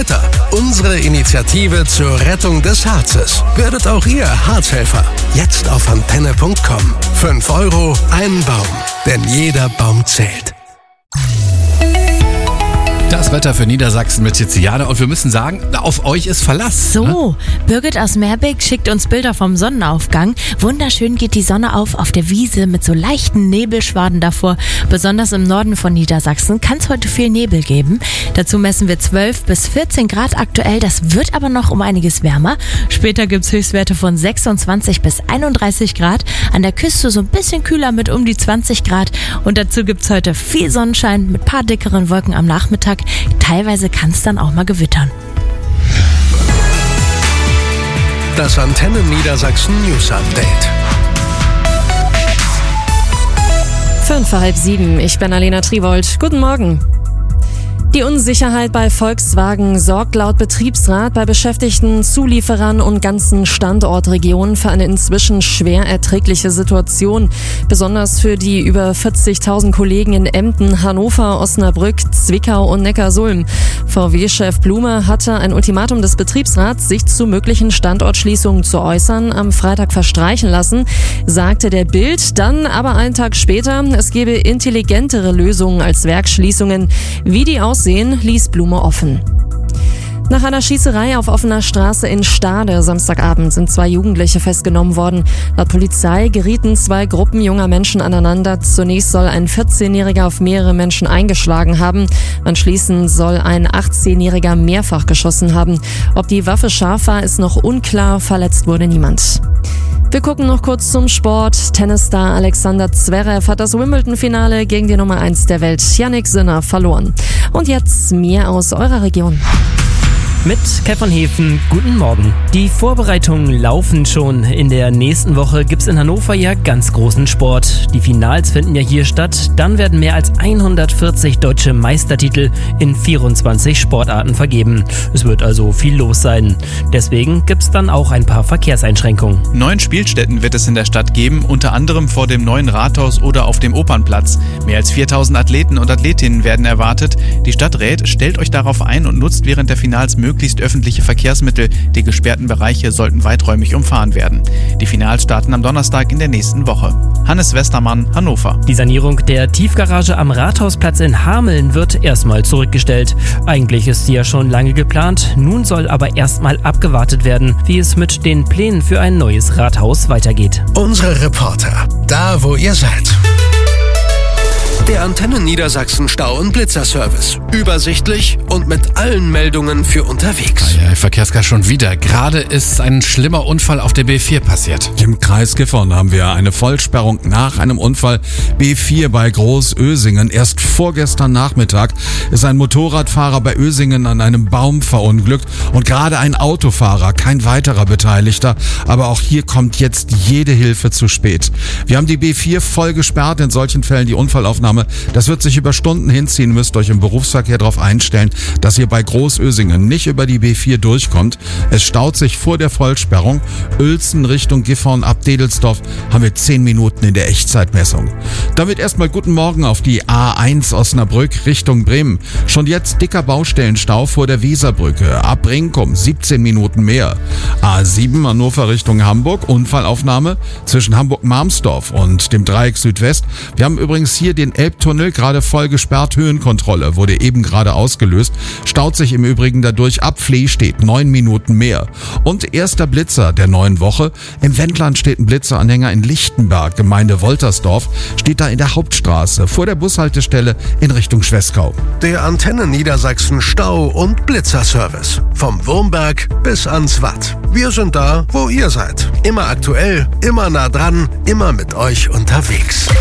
weiter. Unsere Initiative zur Rettung des Harzes. Werdet auch ihr Harzhelfer. Jetzt auf antenne.com. 5 €, ein Baum. Denn jeder Baum zählt. Das Wetter für Niedersachsen mit Tiziana und wir müssen sagen, auf euch ist Verlass. So, Birgit aus Meerbeek schickt uns Bilder vom Sonnenaufgang. Wunderschön geht die Sonne auf der Wiese mit so leichten Nebelschwaden davor. Besonders im Norden von Niedersachsen kann es heute viel Nebel geben. Dazu messen wir 12 bis 14 Grad aktuell. Das wird aber noch um einiges wärmer. Später gibt es Höchstwerte von 26 bis 31 Grad. An der Küste so ein bisschen kühler mit um die 20 Grad. Und dazu gibt es heute viel Sonnenschein mit paar dickeren Wolken am Nachmittag. Teilweise kann es dann auch mal gewittern. Das Antenne Niedersachsen News Update. 6:05. Ich bin Alena Triwold. Guten Morgen. Die Unsicherheit bei Volkswagen sorgt laut Betriebsrat bei Beschäftigten, Zulieferern und ganzen Standortregionen für eine inzwischen schwer erträgliche Situation. Besonders für die über 40.000 Kollegen in Emden, Hannover, Osnabrück, Zwickau und Neckarsulm. VW-Chef Blume hatte ein Ultimatum des Betriebsrats, sich zu möglichen Standortschließungen zu äußern, am Freitag verstreichen lassen, sagte der Bild. Dann aber einen Tag später, es gebe intelligentere Lösungen als Werksschließungen. Wie die aussehen, ließ Blume offen. Nach einer Schießerei auf offener Straße in Stade Samstagabend sind 2 Jugendliche festgenommen worden. Laut Polizei gerieten 2 Gruppen junger Menschen aneinander. Zunächst soll ein 14-Jähriger auf mehrere Menschen eingeschlagen haben. Anschließend soll ein 18-Jähriger mehrfach geschossen haben. Ob die Waffe scharf war, ist noch unklar. Verletzt wurde niemand. Wir gucken noch kurz zum Sport. Tennisstar Alexander Zverev hat das Wimbledon-Finale gegen die Nummer 1 der Welt, Jannik Sinner, verloren. Und jetzt mehr aus eurer Region. Mit Kai von Hefen, guten Morgen. Die Vorbereitungen laufen schon. In der nächsten Woche gibt's in Hannover ja ganz großen Sport. Die Finals finden ja hier statt. Dann werden mehr als 140 deutsche Meistertitel in 24 Sportarten vergeben. Es wird also viel los sein. Deswegen gibt's dann auch ein paar Verkehrseinschränkungen. 9 Spielstätten wird es in der Stadt geben, unter anderem vor dem neuen Rathaus oder auf dem Opernplatz. Mehr als 4.000 Athleten und Athletinnen werden erwartet. Die Stadt rät, stellt euch darauf ein und nutzt während der Finals möglichst öffentliche Verkehrsmittel. Die gesperrten Bereiche sollten weiträumig umfahren werden. Die Finals starten am Donnerstag in der nächsten Woche. Hannes Westermann, Hannover. Die Sanierung der Tiefgarage am Rathausplatz in Hameln wird erstmal zurückgestellt. Eigentlich ist sie ja schon lange geplant. Nun soll aber erstmal abgewartet werden, wie es mit den Plänen für ein neues Rathaus weitergeht. Unsere Reporter, da wo ihr seid. Der Antenne Niedersachsen Stau- und Blitzerservice. Übersichtlich und mit allen Meldungen für unterwegs. Ja, Verkehrsgar schon wieder. Gerade ist ein schlimmer Unfall auf der B4 passiert. Im Kreis Gifhorn haben wir eine Vollsperrung nach einem Unfall. B4 bei Großösingen. Erst vorgestern Nachmittag ist ein Motorradfahrer bei Ösingen an einem Baum verunglückt und gerade ein Autofahrer, kein weiterer Beteiligter. Aber auch hier kommt jetzt jede Hilfe zu spät. Wir haben die B4 voll gesperrt, in solchen Fällen die Unfallaufnahme. Das wird sich über Stunden hinziehen, müsst euch im Berufsverkehr darauf einstellen, dass ihr bei Großösingen nicht über die B4 durchkommt. Es staut sich vor der Vollsperrung. Uelzen Richtung Gifhorn ab Dedelsdorf haben wir 10 Minuten in der Echtzeitmessung. Damit erstmal guten Morgen auf die A1 Osnabrück Richtung Bremen. Schon jetzt dicker Baustellenstau vor der Weserbrücke. Ab Brinkum 17 Minuten mehr. A7 Hannover Richtung Hamburg. Unfallaufnahme zwischen Hamburg-Marmsdorf und dem Dreieck Südwest. Wir haben übrigens hier den Elbtunnel gerade voll gesperrt. Höhenkontrolle wurde eben gerade ausgelöst. Staut sich im Übrigen dadurch ab Flehstedt 9 Minuten mehr. Und erster Blitzer der neuen Woche. Im Wendland steht ein Blitzeranhänger in Lichtenberg, Gemeinde Woltersdorf. Steht da in der Hauptstraße vor der Bushaltestelle in Richtung Schweskau. Der Antenne Niedersachsen Stau- und Blitzerservice. Vom Wurmberg bis ans Watt. Wir sind da, wo ihr seid. Immer aktuell, immer nah dran, immer mit euch unterwegs.